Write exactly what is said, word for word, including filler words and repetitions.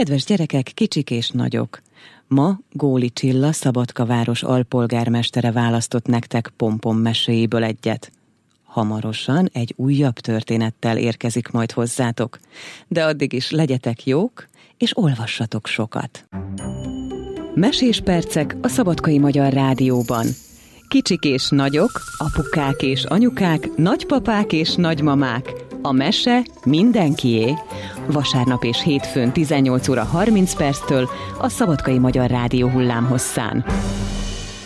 Kedves gyerekek, kicsik és nagyok! Ma Góli Csilla, Szabadka város alpolgármestere választott nektek pompom meséjéből egyet. Hamarosan egy újabb történettel érkezik majd hozzátok, de addig is legyetek jók, és olvassatok sokat. Mesés percek a Szabadkai Magyar Rádióban. Kicsik és nagyok, apukák és anyukák, nagypapák és nagymamák. A mese mindenkié. Vasárnap és hétfőn tizennyolc óra harminc perctől a Szabadkai Magyar Rádió hullámhosszán.